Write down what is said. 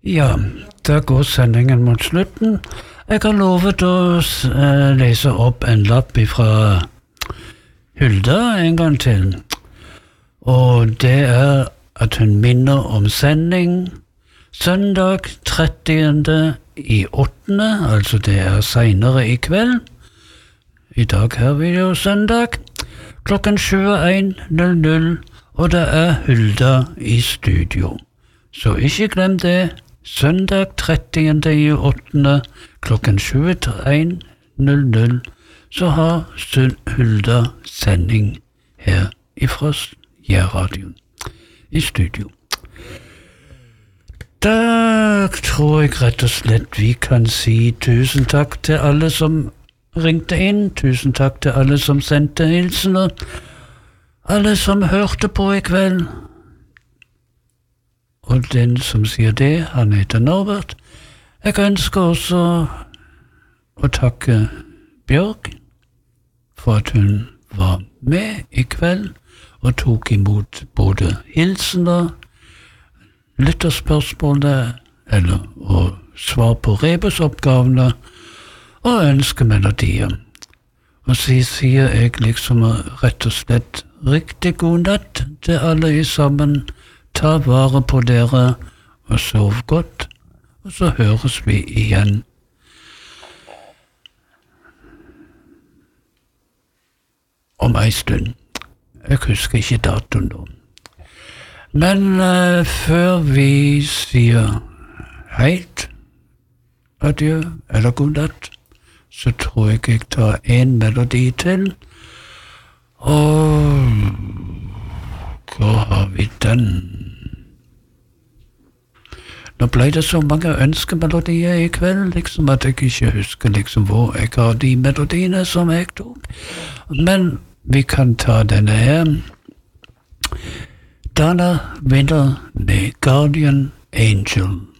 Ja, da går sendingen mot slutten. Jeg har lovet å lese opp en lapp fra Hulda en gang til. Og det at hun minner om sending søndag 30. i 8., altså det senere i kveld. I dag har vi jo søndag, klokken 21:00, og det Hulda i studio. Så ikke glem det. Søndag 30. i 8. klokken 21:00 så har Hulda sending her ifra Jærradioen i studio. Da tror jeg rett og slett vi kan si tusen takk til alle som ringte inn, tusen takk til alle som sendte hilsener, alle som hørte på i kveld. Og den som sier det, han heter Norbert. Jeg ønsker også å takke Bjørg for at hun var med i kveld og tok imot både hilsener, lytterspørsmålene, og svar på rebusoppgavene, og ønskemelodier. Og så sier jeg liksom rett og slett riktig god natt til alle sammen. Ta vare på dere, og sov godt, og så høres vi igjen. Om en stund. Jeg husker ikke datoen nå. Men før vi sier helt adjø, eller god natt, så tror jeg tar en melodi til. Og hva har vi den? Nå ble det så mange ønskemelodier i kveld, liksom at jeg ikke husker liksom hvor jeg har de melodiene som jeg tok. Men vi kan ta denne her. Dana Winter med Guardian Angel.